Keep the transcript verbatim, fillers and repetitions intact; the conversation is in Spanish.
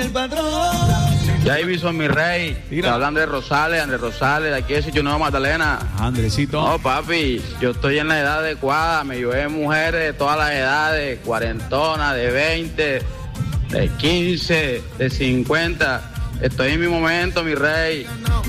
Ya ahí visto mi rey. Está hablando de Rosales, Andrés Rosales, de aquí de Sitio Nuevo Magdalena. Andresito. No, papi, yo estoy en la edad adecuada. Me llevé mujeres de todas las edades, cuarentonas, de veinte, de quince, de cincuenta. Estoy en mi momento, mi rey.